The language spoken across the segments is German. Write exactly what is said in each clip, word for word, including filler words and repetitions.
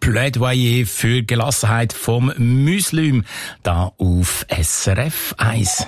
Plädoyer für Gelassenheit vom Muslim, da auf S R F eins.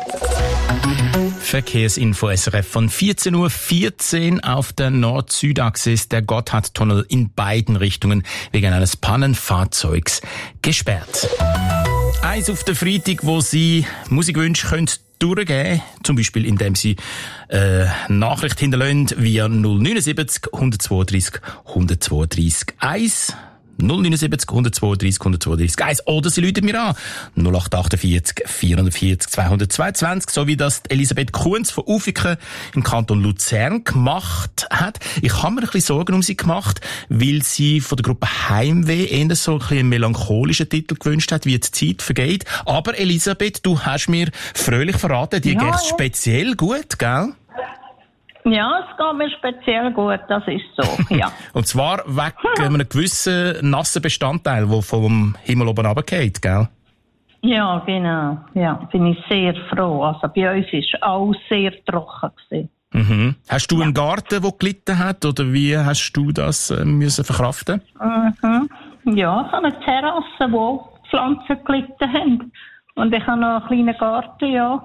Verkehrsinfo S R F von vierzehn Uhr vierzehn auf der Nord-Süd-Achse ist der Gotthardtunnel in beiden Richtungen wegen eines Pannenfahrzeugs gesperrt. Eins auf den Freitag, wo Sie Musikwünsche können durchgeben, zum Beispiel indem Sie äh, Nachricht hinterlassen via null neun sieben null eins zwei drei eins eins zwei drei eins. null neun sieben null eins zwei drei eins eins zwei drei eins. Oder Sie rufen mir an. null acht acht vier vier vier zwei zwei zwei, so wie das Elisabeth Kunz von Ufiken im Kanton Luzern gemacht hat. Ich habe mir ein bisschen Sorgen um sie gemacht, weil sie von der Gruppe Heimweh eher so ein bisschen einen melancholischen Titel gewünscht hat, wie die Zeit vergeht. Aber Elisabeth, du hast mir fröhlich verraten, dir ja, geht's ja. speziell gut, gell? Ja, es geht mir speziell gut, das ist so, ja. Und zwar wegen einem gewissen nassen Bestandteil, der vom Himmel oben runterfällt, gell? Ja, genau. Ja, bin ich sehr froh. Also bei uns war alles sehr trocken gewesen. Mhm. Hast du ja. einen Garten, der gelitten hat, oder wie hast du das äh, müssen verkraften? Mhm. Ja, ich habe eine Terrasse, wo Pflanzen gelitten haben. Und ich habe noch einen kleinen Garten, ja.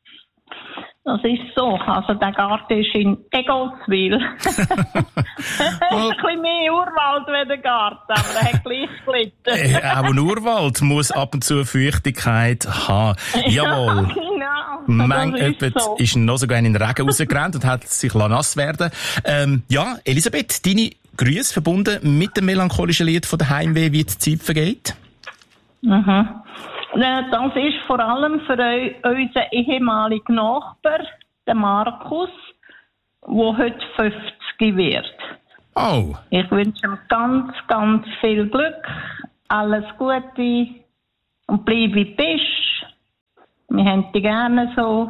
Das ist so. Also der Garten ist in Egolswil. Es ist ein bisschen mehr Urwald wie der Garten, aber er hat gleich gelitten. äh, auch ein Urwald muss ab und zu Feuchtigkeit haben. Jawohl. Ja, genau. Manch jemand so. Ist noch sogar in den Regen rausgerannt und hat sich nass werden ähm, Ja, Elisabeth, deine Grüße verbunden mit dem melancholischen Lied von der Heimweh, wie die Zeit vergeht. Mhm. Das ist vor allem für unseren ehemaligen Nachbar, den Markus, der heute fünfzig wird. Oh. Ich wünsche ihm ganz, ganz viel Glück, alles Gute und bleib wie du bist. Wir haben dich gerne so.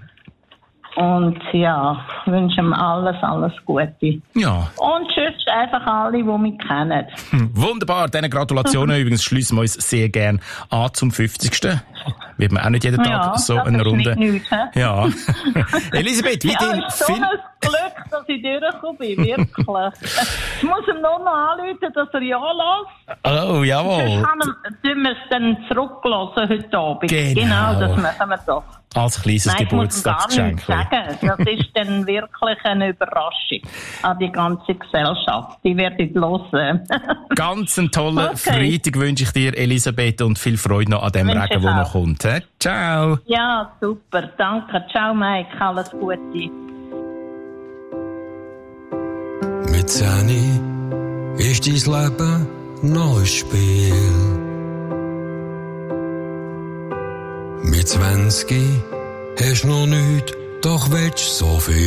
Und ja, ich wünsche ihm alles, alles Gute. Ja. Und tschüss einfach alle, die mich kennen. Wunderbar, diese Gratulationen übrigens schließen wir uns sehr gern an zum fünfzigsten Wird man auch nicht jeden Tag ja, so eine Runde. Nicht, ja. Elisabeth, wie ja, denn? Es ist so ein Glück, dass ich durchgekommen bin, wirklich. Ich muss ihm noch mal anrufen, dass er ja lässt. Oh, jawohl. Sonst tun wir es dann zurücklassen heute Abend. Genau. Genau, das machen wir doch. Als kleines Nein, Geburtstagsgeschenk. Ich muss gar nichts sagen. Das ist dann wirklich eine Überraschung an die ganze Gesellschaft. Die werde ich hören. Ganz einen tollen okay. Freitag wünsche ich dir, Elisabeth, und viel Freude noch an dem wünsche Regen, der noch kommt. He? Ciao. Ja, super. Danke. Ciao, Mike. Alles Gute. Mit zehn ist dein Leben noch ein Spiel. Mit zwanzig hast noch nichts, doch willst so viel.